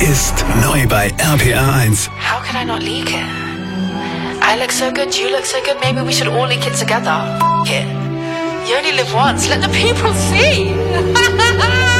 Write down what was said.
ist neu bei RPR 1. How can I not leak it? I look so good, you look so good, maybe we should all leak it together. F*** it. You only live once, let the people see.